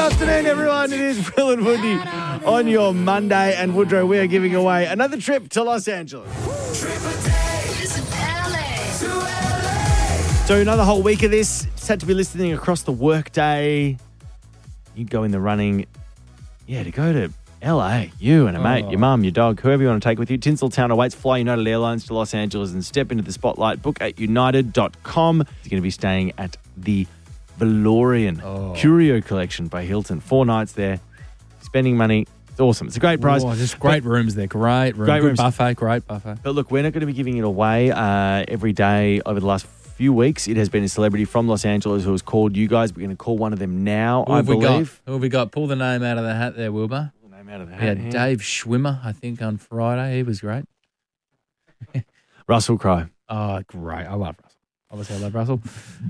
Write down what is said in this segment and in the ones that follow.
afternoon, everyone. It is Will and Woody on your Monday. And Woodrow, we are giving away another trip to Los Angeles. So another whole week of this. It's had to be listening across the workday. You go in the running, to go to LA. You and a mate, your mum, your dog, whoever you want to take with you. Tinseltown awaits. Fly United Airlines to Los Angeles and step into the spotlight. Book at united.com. You're going to be staying at the Valorian Curio Collection by Hilton. 4 nights there. Spending money. It's awesome. It's a great prize. Just great rooms there. Great rooms. Great rooms. Buffet. Great buffet. But look, we're not going to be giving it away every day over the last few weeks. It has been a celebrity from Los Angeles who has called you guys. We're going to call one of them now, I believe. Who have we got? Pull the name out of the hat there, Wilbur. Pull the name out of the hat. We had Dave Schwimmer, I think, on Friday. He was great. Russell Crowe. Oh, great. I love Russell. Obviously, I love Russell.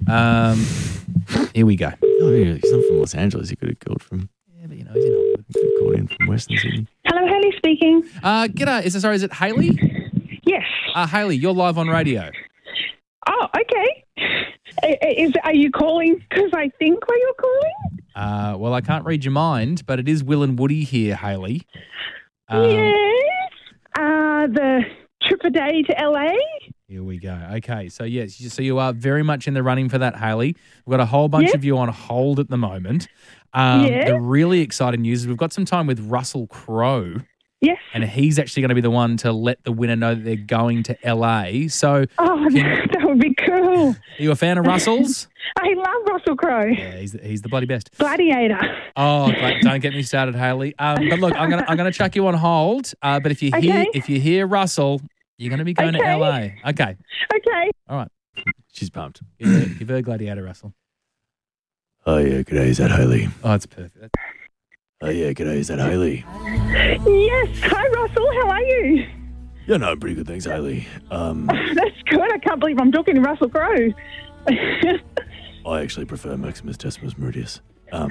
Here we go. Oh, yeah, he's not from Los Angeles. He could have called from... Yeah, but he's in Hollywood. He could have called in from Western Sydney. Hello, Hayley speaking. G'day. Is it Hayley? Yes. Hayley, you're live on radio. Oh, okay. Are you calling because I think why you're calling? Well, I can't read your mind, but it is Will and Woody here, Hayley. Yes. The trip a day to LA? Here we go. Okay, so yes, so you are very much in the running for that, Hayley. We've got a whole bunch of you on hold at the moment. The really exciting news is we've got some time with Russell Crowe. Yes. And he's actually going to be the one to let the winner know that they're going to LA. So, that would be cool. Are you a fan of Russell's? I love Russell Crowe. Yeah, he's the bloody best. Gladiator. Oh, don't get me started, Hayley. But look, I'm gonna chuck you on hold. But if you hear Russell, you're going to be going to LA. Okay. Okay. All right. She's pumped. You've heard Gladiator, Russell. Oh, yeah. G'day. Is that Hayley? Oh, it's perfect. Oh, yeah. G'day. Is that Hayley? Yes. Hi, Russell. How are you? Yeah, no, pretty good. Thanks, Hayley. That's good. I can't believe I'm talking to Russell Crowe. I actually prefer Maximus Decimus Meridius.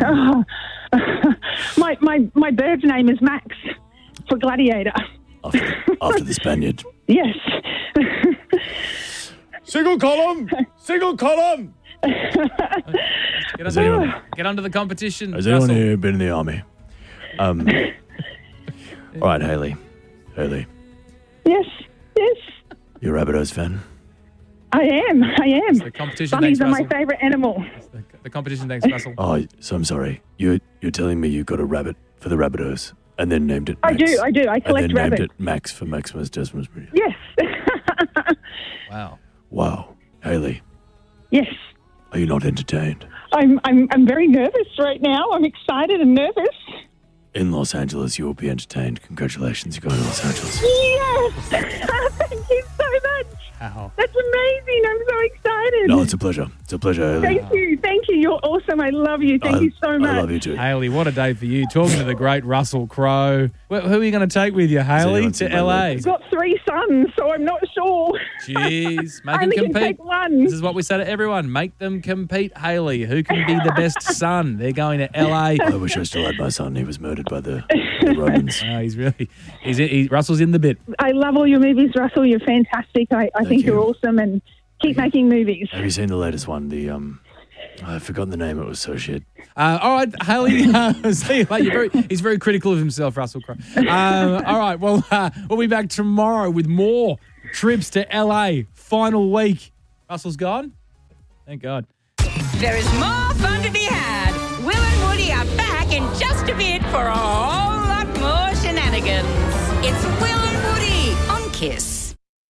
My bird's name is Max for Gladiator. After the Spaniard. Yes. Single column! Single column! Get under the competition. Has anyone here been in the army? All right, Hayley. Yes. You're a Rabbitohs fan? I am. The competition. Bunnies are my favourite animal. The competition. Thanks, Russell. Oh, so I'm sorry. You're telling me you got a rabbit for the Rabbitohs and then named it Max? I do. I collect rabbits. And then rabbits. named it Max for Maximus Decimus Meridius. Yes. Wow. Hayley. Yes. Are you not entertained? I'm very nervous right now. I'm excited and nervous. In Los Angeles, you will be entertained. Congratulations, you're going to Los Angeles. Yes! Thank you so much. Wow. That's amazing. I'm so excited. No, it's a pleasure. It's a pleasure, Hayley. Thank you. You're awesome. I love you. Thank you so much. I love you too. Hayley, what a day for you. Talking to the great Russell Crowe. Who are you going to take with you, Hayley, to LA? I've got 3 sons, so I'm not sure. Jeez. Make I them only compete. can take one. This is what we say to everyone. Make them compete, Hayley. Who can be the best son? They're going to LA. I wish I still had my son. He was murdered by the Romans. Russell's in the bit. I love all your movies, Russell. You're fantastic. I think you're awesome and keep making movies. Have you seen the latest one? I've forgotten the name. It was so shit. All right, Hayley. See you later. He's very critical of himself, Russell Crowe. All right, well, we'll be back tomorrow with more trips to LA. Final week. Russell's gone? Thank God. There is more fun to be had. Will and Woody are back in just a bit for a whole lot more shenanigans. It's Will and Woody on KISS.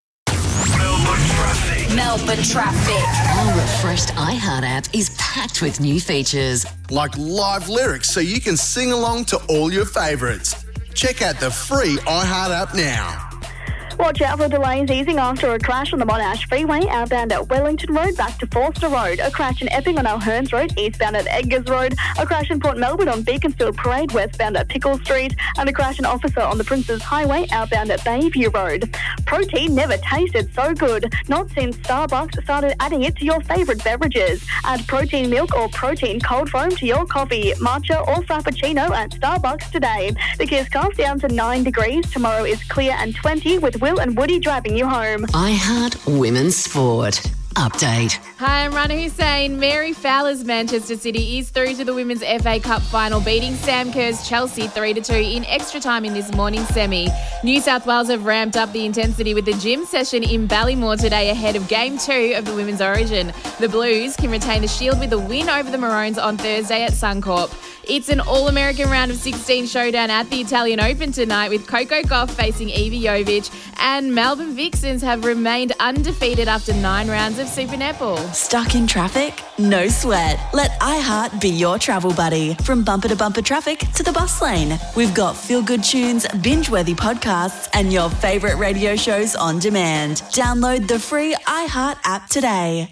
Melbourne Traffic. Our refreshed iHeart app is packed with new features. Like live lyrics so you can sing along to all your favourites. Check out the free iHeart app now. Watch out for delays easing after a crash on the Monash Freeway outbound at Wellington Road back to Forster Road. A crash in Epping on Alherns Road eastbound at Edgars Road. A crash in Port Melbourne on Beaconsfield Parade westbound at Pickle Street. And a crash in Officer on the Princes Highway outbound at Bayview Road. Protein never tasted so good. Not since Starbucks started adding it to your favourite beverages. Add protein milk or protein cold foam to your coffee, matcha or frappuccino at Starbucks today. The Kiss comes down to 9 degrees. Tomorrow is clear and 20 with Will and Woody driving you home. iHeart Women's Sport. update. Hi, I'm Rana Hussein. Mary Fowler's Manchester City is through to the Women's FA Cup final, beating Sam Kerr's Chelsea 3-2 in extra time in this morning's semi. New South Wales have ramped up the intensity with the gym session in Ballymore today ahead of Game 2 of the Women's Origin. The Blues can retain the shield with a win over the Maroons on Thursday at Suncorp. It's an All-American round of 16 showdown at the Italian Open tonight with Coco Gauff facing Evie Jovic, and Melbourne Vixens have remained undefeated after 9 rounds of Super Netball. Stuck in traffic? No sweat. Let iHeart be your travel buddy. From bumper to bumper traffic to the bus lane. We've got feel-good tunes, binge-worthy podcasts, and your favourite radio shows on demand. Download the free iHeart app today.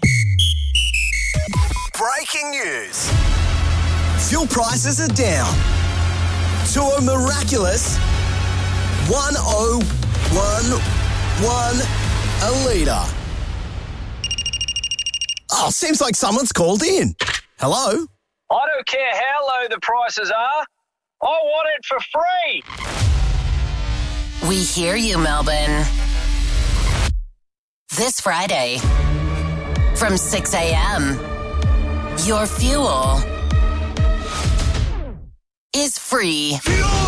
Breaking news. Fuel prices are down to a miraculous 101.1 a litre. Oh, seems like someone's called in. Hello? I don't care how low the prices are. I want it for free. We hear you, Melbourne. This Friday, from 6 a.m., your fuel is free.